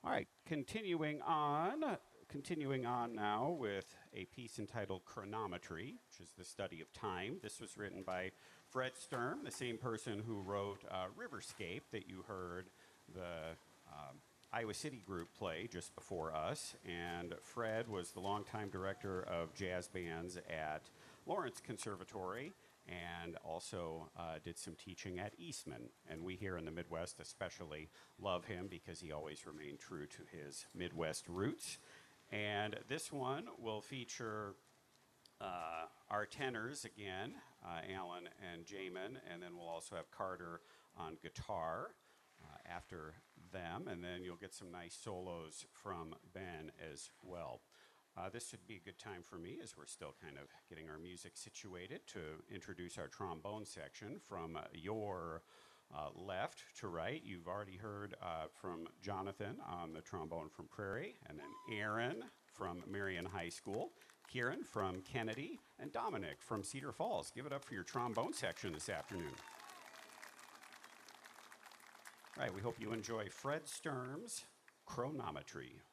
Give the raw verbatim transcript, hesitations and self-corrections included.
All right, continuing on, continuing on now with a piece entitled Chronometry, which is the study of time. This was written by Fred Sturm, the same person who wrote uh, Riverscape that you heard the um, Iowa City group play just before us. And Fred was the longtime director of jazz bands at Lawrence Conservatory and also uh, did some teaching at Eastman. And we here in the Midwest especially love him because he always remained true to his Midwest roots. And this one will feature uh, our tenors again, uh, Alan and Jamin, and then we'll also have Carter on guitar uh, after them, and then you'll get some nice solos from Ben as well. Uh, this would be a good time for me, as we're still kind of getting our music situated, to introduce our trombone section from uh, your uh, left to right. You've already heard uh, from Jonathan on the trombone from Prairie, and then Aaron from Marion High School, Kieran from Kennedy, and Dominic from Cedar Falls. Give it up for your trombone section this afternoon. All right, we hope you enjoy Fred Sturm's Chronometry.